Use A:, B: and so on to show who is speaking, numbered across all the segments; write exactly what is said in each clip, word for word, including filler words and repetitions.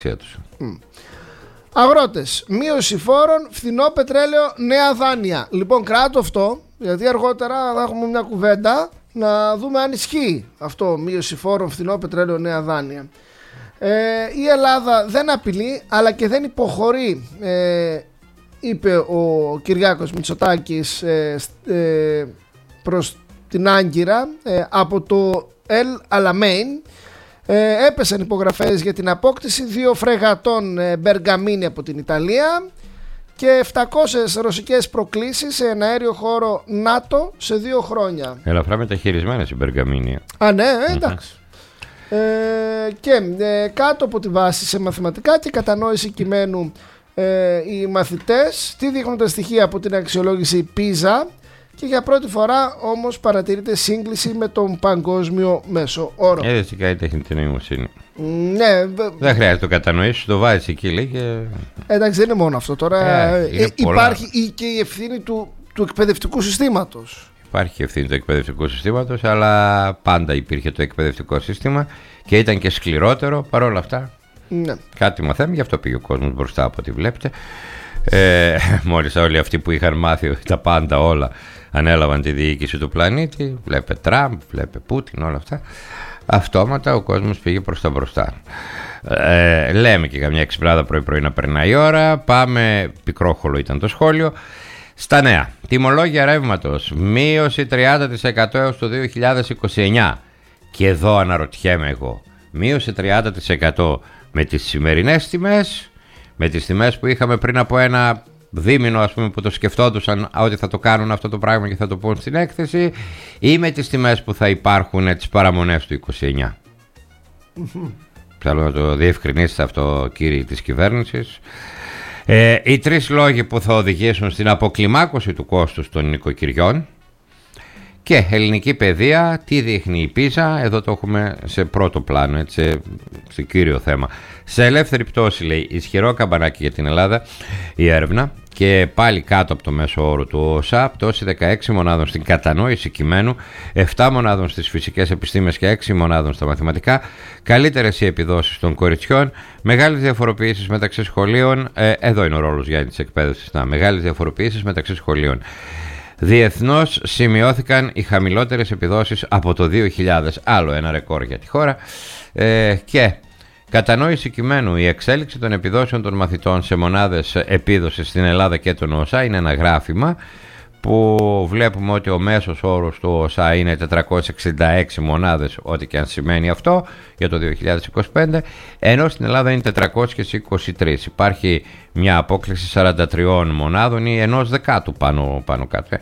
A: Mm. Αγρότες, μείωση φόρων, φθηνό πετρέλαιο, νέα δάνεια. Λοιπόν, κράτω αυτό, γιατί αργότερα θα έχουμε μια κουβέντα να δούμε αν ισχύει αυτό. Μείωση φόρων, φθηνό πετρέλαιο, νέα δάνεια. Ε, η Ελλάδα δεν απειλεί, αλλά και δεν υποχωρεί, ε, είπε ο Κυριάκος Μητσοτάκης ε, ε, προς την Άγκυρα ε, από το El Alamein. Ε, έπεσαν υπογραφές για την απόκτηση δύο φρεγατών ε, Μπεργαμίνη από την Ιταλία και επτακόσιες ρωσικές προκλήσεις σε ένα αέριο χώρο ΝΑΤΟ σε δύο χρόνια.
B: Ελαφρά μεταχειρισμένες οι Μπεργαμίνη.
A: Α, ναι, ε, εντάξει. Mm-hmm. Ε, και ε, κάτω από τη βάση σε μαθηματικά και κατανόηση κειμένου ε, οι μαθητές. Τι δείχνουν τα στοιχεία από την αξιολόγηση πίζα. Και για πρώτη φορά όμως παρατηρείται σύγκληση με τον παγκόσμιο μέσο όρο.
B: Έτσι τι κάνει η τεχνητή νοημοσύνη.
A: Ναι.
B: Δεν χρειάζεται το κατανοήσεις, το βάζεις εκεί λέει και...
A: Εντάξει, δεν είναι μόνο αυτό τώρα.
B: Ε,
A: ε, υπάρχει και η ευθύνη του, του εκπαιδευτικού συστήματος.
B: Υπάρχει και ευθύνη του εκπαιδευτικού συστήματος, αλλά πάντα υπήρχε το εκπαιδευτικό σύστημα και ήταν και σκληρότερο παρόλα αυτά.
A: Ναι.
B: Κάτι μαθαίνουμε, γι' αυτό πήγε ο κόσμος μπροστά από ό,τι βλέπετε. Ε, μόλις όλοι αυτοί που είχαν μάθει τα πάντα όλα ανέλαβαν τη διοίκηση του πλανήτη, βλέπε Τραμπ, βλέπε Πούτιν, όλα αυτά, αυτόματα ο κόσμος πήγε προς τα μπροστά. Ε, λέμε και καμιά εξυπνάδα πρωί πρωί να περνάει η ώρα. Πάμε, πικρόχολο ήταν το σχόλιο. Στα νέα, τιμολόγια ρεύματος μείωση τριάντα τοις εκατό έως το δύο χιλιάδες είκοσι εννιά. Και εδώ αναρωτιέμαι εγώ, μείωση τριάντα τοις εκατό με τις σημερινές τιμές, με τις τιμές που είχαμε πριν από ένα δίμηνο, ας πούμε, που το σκεφτόντουσαν ότι θα το κάνουν αυτό το πράγμα και θα το πούν στην έκθεση, ή με τις τιμές που θα υπάρχουν τις παραμονές του είκοσι εννιά. Mm-hmm. Θέλω να το διευκρινίσετε αυτό, κύριοι της κυβέρνησης. Ε, οι τρεις λόγοι που θα οδηγήσουν στην αποκλιμάκωση του κόστους των νοικοκυριών. Και ελληνική παιδεία, τι δείχνει η πίζα, εδώ το έχουμε σε πρώτο πλάνο, έτσι, σε κύριο θέμα. Σε ελεύθερη πτώση, λέει, ισχυρό καμπανάκι για την Ελλάδα η έρευνα και πάλι κάτω από το μέσο όρο του ΟΣΑ, πτώση δεκαέξι μονάδων στην κατανόηση κειμένου, επτά μονάδων στις φυσικές επιστήμες και έξι μονάδων στα μαθηματικά, καλύτερες οι επιδόσεις των κοριτσιών, μεγάλες διαφοροποιήσεις μεταξύ σχολείων, ε, εδώ είναι ο ρόλος για της εκπαίδευσης, να, μεγάλες διαφοροποιήσεις μεταξύ σχολείων. Διεθνώς σημειώθηκαν οι χαμηλότερες επιδόσεις από το δύο χιλιάδες, άλλο ένα ρεκόρ για τη χώρα, ε, και κατανόηση κειμένου, η εξέλιξη των επιδόσεων των μαθητών σε μονάδες επίδοσης στην Ελλάδα και τον ΟΣΑ είναι ένα γράφημα που βλέπουμε ότι ο μέσος όρος του ΟΣΑ είναι τετρακόσιες εξήντα έξι μονάδες, ό,τι και αν σημαίνει αυτό, για το δύο χιλιάδες είκοσι πέντε, ενώ στην Ελλάδα είναι τετρακόσιες είκοσι τρία. Υπάρχει μια απόκληση σαράντα τριών μονάδων ή ενός δεκάτου πάνω, πάνω κάτω.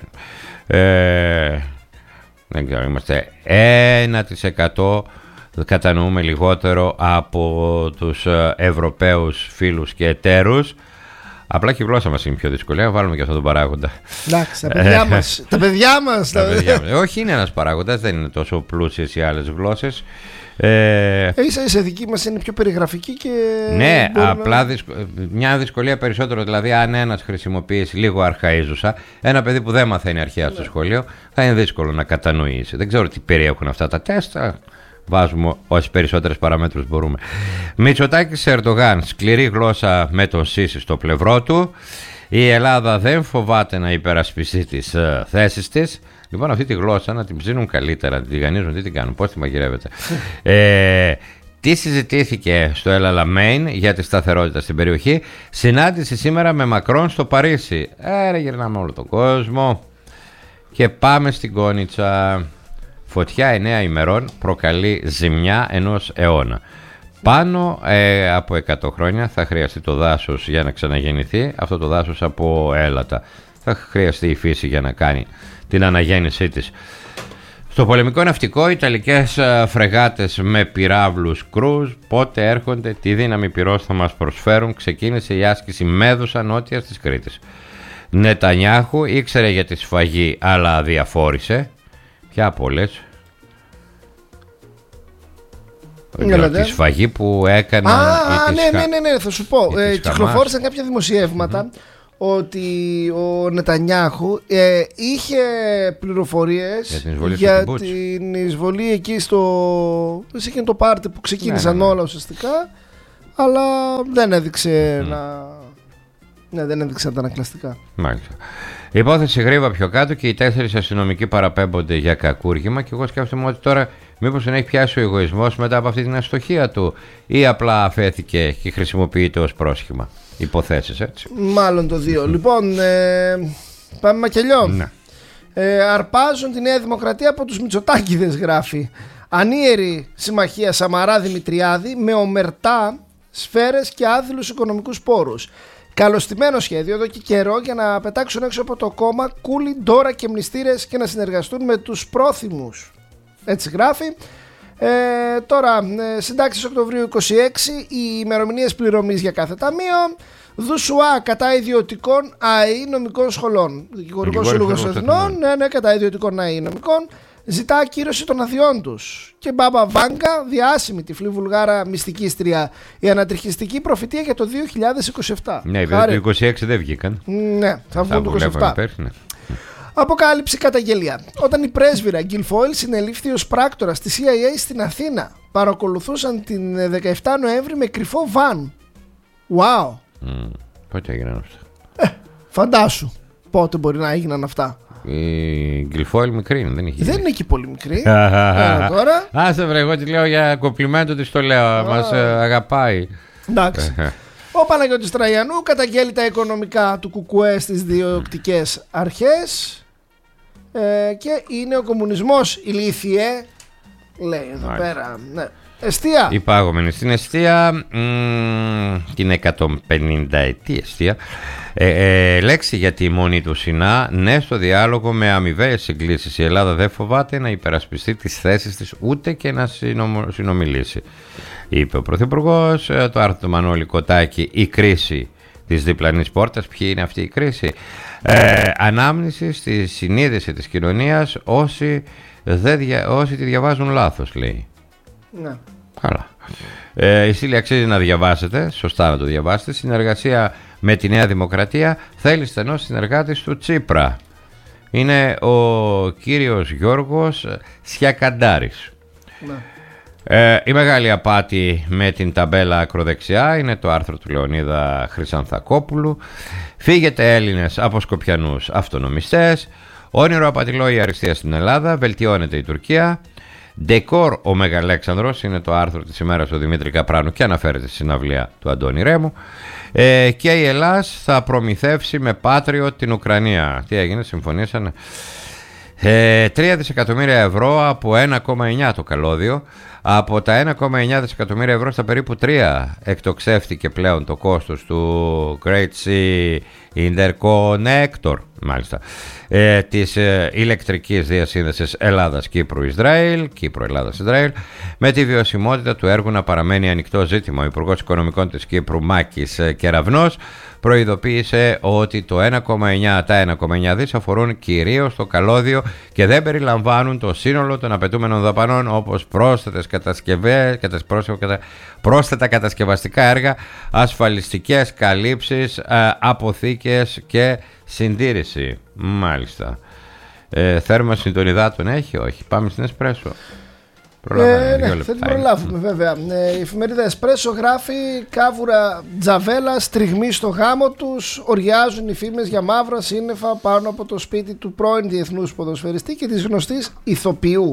B: Ε, δεν ξέρω, είμαστε ένα τοις εκατό κατανοούμε λιγότερο από τους Ευρωπαίους φίλους και εταίρους. Απλά και η γλώσσα μας είναι πιο δύσκολη. Να βάλουμε και αυτόν τον παράγοντα.
A: Εντάξει, τα παιδιά μας. τα παιδιά μας.
B: τα παιδιά μας. Όχι, είναι ένας παράγοντας, δεν είναι τόσο πλούσιες οι άλλες γλώσσες. Ε,
A: ίσα ίσα δική μας είναι πιο περιγραφική και...
B: Ναι, απλά να... δυσκο... μια δυσκολία περισσότερο. Δηλαδή, αν ένας χρησιμοποιήσει λίγο αρχαΐζουσα, ένα παιδί που δεν μαθαίνει αρχαία ναι. στο σχολείο, θα είναι δύσκολο να κατανοήσει. Δεν ξέρω τι περιέχουν αυτά τα τεστ. Βάζουμε όσες περισσότερες παραμέτρους μπορούμε. Μητσοτάκης Ερντογάν, σκληρή γλώσσα με τον Σίση στο πλευρό του. Η Ελλάδα δεν φοβάται να υπερασπιστεί τις uh, θέσεις της. Λοιπόν, αυτή τη γλώσσα να την ψήνουν καλύτερα, να την τηγανίζουν, τι την κάνουν, πώς τη μαγειρεύεται. ε, τι συζητήθηκε στο El Alamein για τη σταθερότητα στην περιοχή. Συνάντηση σήμερα με Μακρόν στο Παρίσι. Ε, ρε, γυρνάμε όλο τον κόσμο. Και πάμε στην Κόνιτσα. Φωτιά εννέα ημερών προκαλεί ζημιά ενός αιώνα. Πάνω ε, από εκατό χρόνια θα χρειαστεί το δάσος για να ξαναγεννηθεί. Αυτό το δάσος από έλατα. Θα χρειαστεί η φύση για να κάνει την αναγέννησή της. Στο πολεμικό ναυτικό, οι ιταλικές φρεγάτες με πυράβλους κρούζ πότε έρχονται, τι δύναμη πυρός θα μας προσφέρουν. Ξεκίνησε η άσκηση Μέδουσα νότια της Κρήτης. Νετανιάχου ήξερε για τη σφαγή αλλά αδιαφόρησε. Ποια από όλες? Τη σφαγή που έκαναν.
A: Α, ναι, ναι, ναι, ναι, θα σου πω. Ε, κυκλοφόρησαν κάποια δημοσιεύματα mm-hmm. ότι ο Νετανιάχου ε, είχε πληροφορίες
B: για την εισβολή,
A: για την εισβολή εκεί στο. Σε εκείνο το πάρτι που ξεκίνησαν ναι, ναι, ναι. όλα ουσιαστικά. αλλά δεν έδειξε mm. να... Ναι, δεν έδειξε αντανακλαστικά.
B: Μάλιστα. Η υπόθεση Γρήβα πιο κάτω και οι τέσσερις αστυνομικοί παραπέμπονται για κακούργημα και εγώ σκέφτομαι ότι τώρα μήπως τον έχει πιάσει ο εγωισμός μετά από αυτή την αστοχία του ή απλά αφέθηκε και χρησιμοποιείται ως πρόσχημα. Υποθέσεις, έτσι.
A: Μάλλον το δύο. Λοιπόν, ε, πάμε μακελιό.
B: Ναι.
A: Ε, αρπάζουν τη Νέα Δημοκρατία από τους Μητσοτάκηδες, γράφει. Ανίερη συμμαχία Σαμαρά-Δημητριάδη με ομερτά σφαίρες και άδειλους οικονομικούς πόρους. Καλωστημένο σχέδιο εδώ και καιρό για να πετάξουν έξω από το κόμμα κούλι, ντόρα και μνηστήρες και να συνεργαστούν με τους πρόθυμους. Έτσι γράφει. Ε, τώρα, ε, συντάξεις Οκτωβρίου είκοσι έξι, οι ημερομηνίες πληρωμής για κάθε ταμείο. Δουσουά κατά ιδιωτικών ΑΕΗ νομικών σχολών. Δικηγορικός Σύλλογος Εθνών, ναι, ναι, κατά ιδιωτικών ΑΕΗ νομικών. Ζητά ακύρωση των αδειών τους. Και Μπάμπα Βάγκα, διάσημη τυφλή Βουλγάρα μυστικίστρια, η ανατριχιστική προφητεία για το δύο χιλιάδες είκοσι επτά.
B: Ναι, βέβαια το είκοσι έξι δεν βγήκαν.
A: Ναι, θα βγουν το είκοσι επτά.
B: Πέρσι, ναι.
A: Αποκάλυψη καταγγελία. Όταν η πρέσβυρα Γκιλφόιλ συνελήφθη ως πράκτορα στη σι άι έι στην Αθήνα, παρακολουθούσαν την δεκαεφτά Νοέμβρη με κρυφό βαν. Wow.
B: Mm, πότε έγιναν αυτά?
A: Ε, φαντάσου πότε μπορεί να έγιναν αυτά.
B: Η Γκιλφόιλ μικρή είναι, δεν έχει.
A: Δεν είναι και πολύ μικρή. Άρα τώρα.
B: Άσε βρε, εγώ τη λέω για κομπλιμέντο, της το λέω. Μας αγαπάει.
A: Εντάξει. Ο Παναγιώτης Τραγιανού καταγγέλει τα οικονομικά του Κουκουέ στις διοκτικές αρχές ε, και είναι ο κομμουνισμός ηλίθιε, λέει εδώ Μάλιστα. πέρα. Ναι. Εστία.
B: Υπάγομενη στην εστία, μ, την εκατόν πενήντα ετή εστία. Ε, ε, λέξη για τη μόνη του Σινά, ναι στο διάλογο με αμοιβαίες συγκλήσεις. Η Ελλάδα δεν φοβάται να υπερασπιστεί τις θέσεις της ούτε και να συνομ, συνομιλήσει. Είπε ο Πρωθυπουργός, το άρθρο του Μανώλη Κοτάκη, η κρίση της διπλανής πόρτας. Ποια είναι αυτή η κρίση? Ε, ανάμνηση στη συνείδηση της κοινωνίας όσοι, δεν δια, όσοι τη διαβάζουν λάθος, λέει.
A: Ναι.
B: Καλά. Ε, η στήλη αξίζει να διαβάσετε, σωστά να το διαβάσετε. Συνεργασία με τη Νέα Δημοκρατία θέλει στενός συνεργάτης του Τσίπρα. Είναι ο κύριος Γιώργος Σιακαντάρης.
A: Ναι.
B: Ε, η μεγάλη απάτη με την ταμπέλα ακροδεξιά είναι το άρθρο του Λεωνίδα Χρυσανθακόπουλου. Φύγετε Έλληνες από Σκοπιανούς αυτονομιστές. Όνειρο απατηλό η αριστεία στην Ελλάδα. Βελτιώνεται η Τουρκία. Ντεκόρ ο Μεγαλέξανδρος είναι το άρθρο της ημέρας του Δημήτρη Καπράνου και αναφέρεται στη συναυλία του Αντώνη Ρέμου. Ε, και η Ελλάς θα προμηθεύσει με Patriot την Ουκρανία. Τι έγινε, συμφωνήσανε. Ε, τρία δισεκατομμύρια ευρώ από ένα κόμμα εννιά το καλώδιο. Από τα ένα κόμμα εννιά δισεκατομμύρια ευρώ στα περίπου τρία εκτοξεύτηκε πλέον το κόστος του Great Sea Interconnector, μάλιστα, ε, της ε, ηλεκτρικής διασύνδεσης Ελλάδας-Κύπρου-Ισραήλ, Κύπρο-Ελλάδας-Ισραήλ, με τη βιωσιμότητα του έργου να παραμένει ανοιχτό ζήτημα. Ο Υπουργός Οικονομικών της Κύπρου, Μάκης Κεραυνός, προειδοποίησε ότι το ένα κόμμα εννιά, τα ένα κόμμα εννιά δις αφορούν κυρίως το καλώδιο και δεν περιλαμβάνουν το σύνολο των απαιτούμενων δαπανών, όπως πρόσθετες κατασκευές, πρόσθετα κατασκευαστικά έργα, ασφαλιστικές καλύψεις, αποθήκες και συντήρηση. Μάλιστα. Ε, θέρμανση των υδάτων έχει, όχι? Πάμε στην Εσπρέσο.
A: Ε, ναι, θα την προλάβουμε βέβαια. Ε, η εφημερίδα Εσπρέσο γράφει: κάβουρα Τζαβέλα, στριγμή στο γάμο τους. Οριάζουν οι φήμες για μαύρα σύννεφα πάνω από το σπίτι του πρώην διεθνούς ποδοσφαιριστή και της γνωστής ηθοποιού.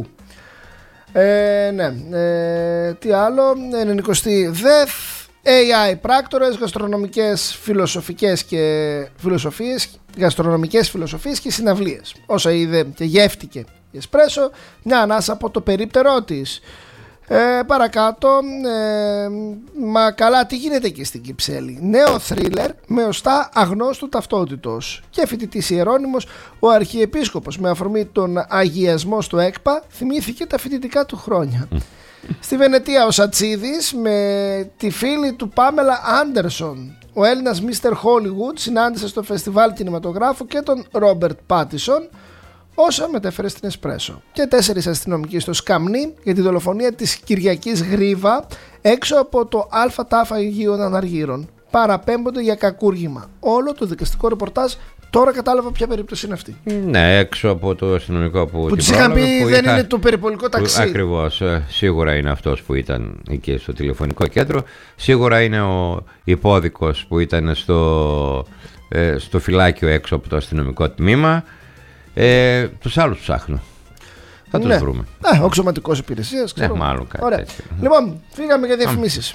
A: Ε, ναι, ε, τι άλλο? ενενηκοστή ΔΕΘ, έι άι πράκτορες, γαστρονομικές φιλοσοφικές και φιλοσοφίες, γαστρονομικές φιλοσοφίες και συναυλίες. Όσα είδε και γεύτηκε η Εσπρέσο, μια ανάσα από το περίπτερό της. Ε, παρακάτω, ε, μα καλά, τι γίνεται εκεί στην Κυψέλη? Νέο θρίλερ με οστά αγνώστου ταυτότητος. Και φοιτητής Ιερώνυμος, ο Αρχιεπίσκοπος, με αφορμή τον αγιασμό στο ΕΚΠΑ, θυμήθηκε τα φοιτητικά του χρόνια. Στη Βενετία ο Σατσίδης με τη φίλη του Πάμελα Άντερσον. Ο Έλληνας μίστερ Hollywood συνάντησε στο φεστιβάλ κινηματογράφου και τον Ρόμπερτ Πάτισον, όσα μετέφερε στην Εσπρέσο. Και τέσσερις αστυνομικοί στο Σκαμνί για τη δολοφονία της Κυριακής Γρήβα έξω από το ΑΤΑΦ Αγίων Αναργύρων. Παραπέμπονται για κακούργημα. Όλο το δικαστικό ρεπορτάζ Τώρα κατάλαβα ποια περίπτωση είναι αυτή.
B: Ναι, έξω από το αστυνομικό που.
A: Που τους είχαν πει δεν είχα... είναι το περιπολικό ταξί.
B: Ακριβώς. Σίγουρα είναι αυτός που ήταν εκεί στο τηλεφωνικό κέντρο. Σίγουρα είναι ο υπόδικος που ήταν στο, ε, στο φυλάκιο έξω από το αστυνομικό τμήμα. Ε, τους άλλους ψάχνω. Θα τους
A: ναι.
B: βρούμε.
A: Ε, ο αξιωματικός υπηρεσίας.
B: Ναι, μάλλον κάτι
A: Ωραία.
B: τέτοιο.
A: Λοιπόν, φύγαμε για διαφημίσεις.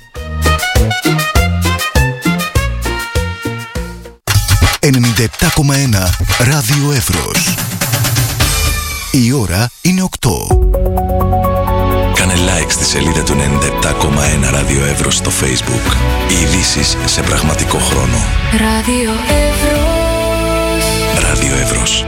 C: ενενήντα επτά κόμμα ένα Ράδιο Εύρος. Η ώρα είναι οκτώ. Κάνε like στη σελίδα του ενενήντα επτά κόμμα ένα Ράδιο Εύρος στο Facebook. Οι ειδήσεις σε πραγματικό χρόνο.
D: Ράδιο Εύρος.
C: Ράδιο Εύρος.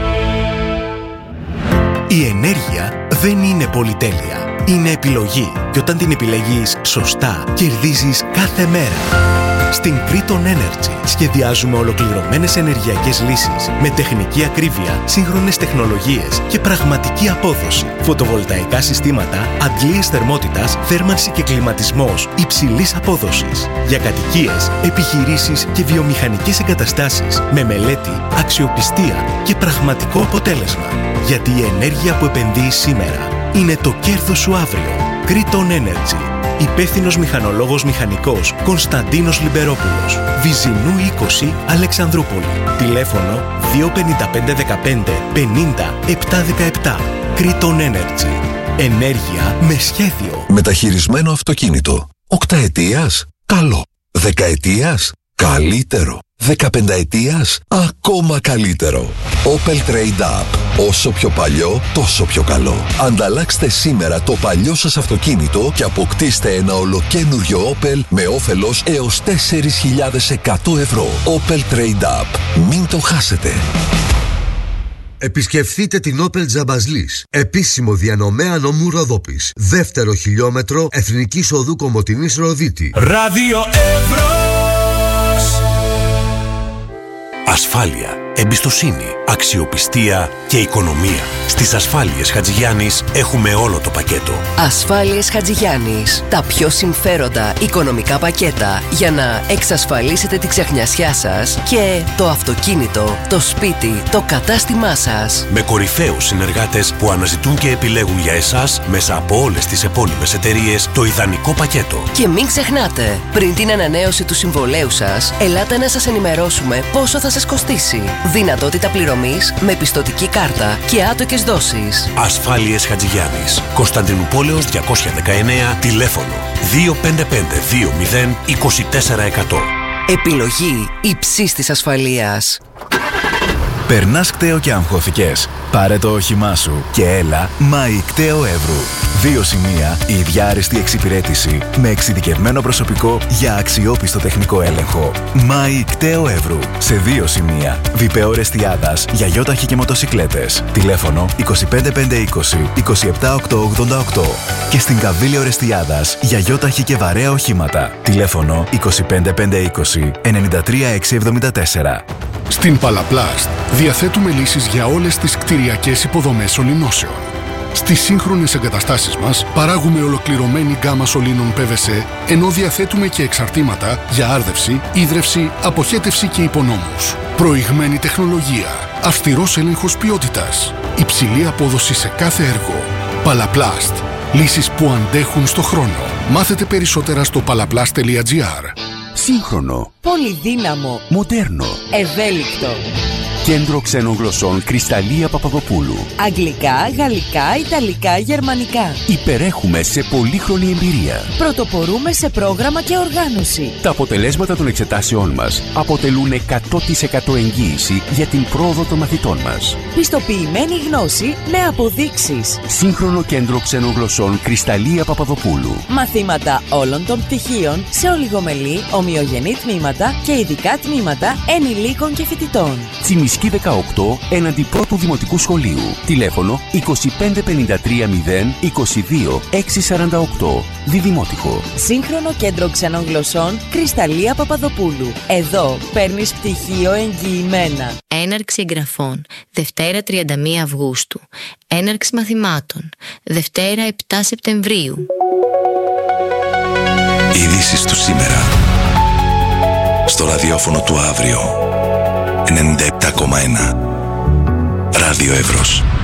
C: Η ενέργεια δεν είναι πολυτέλεια. Είναι επιλογή. Και όταν την επιλέγεις σωστά, κερδίζεις κάθε μέρα. Στην Kriton Energy σχεδιάζουμε ολοκληρωμένες ενεργειακές λύσεις με τεχνική ακρίβεια, σύγχρονες τεχνολογίες και πραγματική απόδοση. Φωτοβολταϊκά συστήματα, αντλίες θερμότητας, θέρμανση και κλιματισμός υψηλής απόδοσης. Για κατοικίες, επιχειρήσεις και βιομηχανικές εγκαταστάσεις με μελέτη, αξιοπιστία και πραγματικό αποτέλεσμα. Γιατί η ενέργεια που επενδύεις σήμερα είναι το κέρδος σου αύριο. Kriton Energy. Υπεύθυνος μηχανολόγος μηχανικός Κωνσταντίνος Λιμπερόπουλος. Βυζινού είκοσι, Αλεξανδρούπολη. Τηλέφωνο δύο πέντε πέντε δεκαπέντε πενήντα επτακόσια δεκαεπτά. Kriton Energy. Ενέργεια με σχέδιο.
E: Μεταχειρισμένο αυτοκίνητο. Οκταετίας, καλό. Δεκαετίας, καλύτερο. Δεκαπενταετίας, ακόμα καλύτερο. Opel Trade Up. Όσο πιο παλιό, τόσο πιο καλό. Ανταλλάξτε σήμερα το παλιό σας αυτοκίνητο και αποκτήστε ένα ολοκένουργιο Opel με όφελος έως τέσσερις χιλιάδες εκατό ευρώ. Opel Trade Up. Μην το χάσετε.
F: Επισκεφθείτε την Opel Τζαμπαζλής, επίσημο διανομέα νομού Ροδόπης. Δεύτερο χιλιόμετρο Εθνικής Οδού Κομοτηνής Ροδίτη.
G: Ράδιο Εύρος.
C: Ασφάλεια, εμπιστοσύνη, αξιοπιστία και οικονομία. Στις Ασφάλειες Χατζηγιάννης έχουμε όλο το πακέτο.
H: Ασφάλειες Χατζηγιάννης. Τα πιο συμφέροντα οικονομικά πακέτα για να εξασφαλίσετε τη ξεχνιασιά σας και το αυτοκίνητο, το σπίτι, το κατάστημά σας.
C: Με κορυφαίους συνεργάτες που αναζητούν και επιλέγουν για εσάς μέσα από όλες τις επώνυμες εταιρείες το ιδανικό πακέτο.
H: Και μην ξεχνάτε, πριν την ανανέωση του συμβολέου σας, ελάτε να σας ενημερώσουμε πόσο θα σας κοστίσει. Δυνατότητα πληρωμής με πιστωτική κάρτα και άτοκες δόσεις.
C: Ασφάλειες Χατζηγιάννης. Κωνσταντινούπολεως διακόσια δεκαεννέα, τηλέφωνο δύο πέντε πέντε δύο μηδέν είκοσι τέσσερα εκατό.
H: Επιλογή υψής της ασφαλείας.
I: Περνάς κταίο και αγχώθηκες? Πάρε το όχημά σου και έλα Μάη Κταίο Εύρου. Δύο σημεία, η ίδια άριστη εξυπηρέτηση με εξειδικευμένο προσωπικό για αξιόπιστο τεχνικό έλεγχο. Μάη Κταίο Εύρου. Σε δύο σημεία. Βιπεό Ρεστιάδας για γιόταχη και μοτοσικλέτες. Τηλέφωνο είκοσι πέντε πεντακόσια είκοσι είκοσι επτά οκτακόσια ογδόντα οκτώ. Και στην Καβίλιο Ρεστιάδας για γιόταχη και βαρέα οχήματα. Τηλέφωνο είκοσι πέντε πεντακόσια είκοσι ενενήντα τρία εξακόσια εβδομήντα τέσσερα.
J: Στην Παλαπλάστ διαθέτουμε λύσεις για όλες τις κτηριακές υποδομές σωληνώσεων. Στις σύγχρονες εγκαταστάσεις μας παράγουμε ολοκληρωμένη γκάμα σωλήνων πι βι σι, ενώ διαθέτουμε και εξαρτήματα για άρδευση, ίδρυυση, αποχέτευση και υπονόμους. Προηγμένη τεχνολογία, αυστηρός έλεγχος ποιότητας, υψηλή απόδοση σε κάθε έργο. Παλαπλάστ. Λύσεις που αντέχουν στο χρόνο. Μάθετε περισσότερα στο παλαπλάστ τελεία τζι άρ.
K: Σύγχρονο.
L: Πολυδύναμο.
K: Μοντέρνο.
L: Ευέλικτο.
K: Κέντρο Ξένων Γλωσσών Κρυσταλλία Παπαδοπούλου.
L: Αγγλικά, γαλλικά, ιταλικά, γερμανικά.
K: Υπερέχουμε σε πολύχρονη εμπειρία.
L: Πρωτοπορούμε σε πρόγραμμα και οργάνωση.
K: Τα αποτελέσματα των εξετάσεών μας αποτελούν εκατό τοις εκατό εγγύηση για την πρόοδο των μαθητών μας.
L: Πιστοποιημένη γνώση με αποδείξεις.
K: Σύγχρονο Κέντρο Ξένων Γλωσσών Κρυσταλλία Παπαδοπούλου.
L: Μαθήματα όλων των πτυχίων σε ολιγομελή, ομοιογενή τμήματα και ειδικά τμήματα ενηλίκων και φοιτητών.
K: Τσιμισκή δεκαοκτώ, έναντι πρώτου δημοτικού σχολείου. Τηλέφωνο είκοσι πέντε πενήντα τρία μηδέν είκοσι δύο εξακόσια σαράντα οκτώ. Διδημότυχο.
L: Σύγχρονο Κέντρο Ξένων Γλωσσών Κρυσταλλία Παπαδοπούλου. Εδώ παίρνεις πτυχίο εγγυημένα.
M: Έναρξη εγγραφών Δευτέρα τριάντα μία Αυγούστου. Έναρξη μαθημάτων Δευτέρα επτά Σεπτεμβρίου.
C: Ειδήσεις του σήμερα στο ραδιόφωνο του αύριο.
E: ενενήντα επτά κόμμα ένα. Ράδιο Εύρος.